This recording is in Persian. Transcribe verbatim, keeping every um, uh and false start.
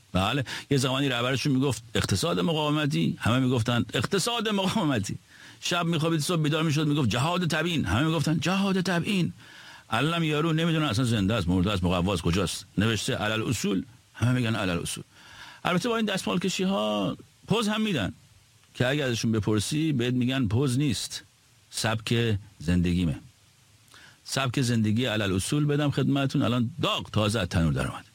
بله یه زمانی رهبرشون میگفت اقتصاد مقاومتی، همه میگفتن اقتصاد مقاومتی. شب میخوابید صبح بیدار میشد میگفت جهاد تبیین، همه میگفتن جهاد تبیین. الان یارو نمیدونه اصلا زنده است مرده است مقواست کجاست، نوشته علل اصول، همه میگن علل اصول. البته با این دستمال کشی ها پوز هم میدن که اگه ازشون بپرسی بهت میگن پوز نیست، سبک زندگیمه. سبک زندگی علل اصول بدم خدمتون. الان داغ تازه از تنور در اومد.